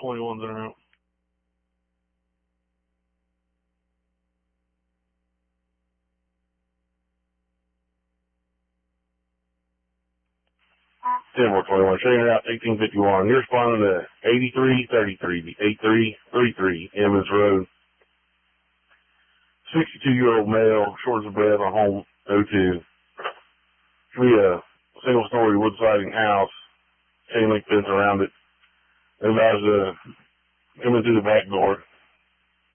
21s are out. Denver 21, showing it out 1851. You're responding to 8333, 8333 Emmons Road. 62-year-old male, shorts of breath on home 02. Should be a single-story wood siding house, chain link fence around it. Advised to come in through the back door.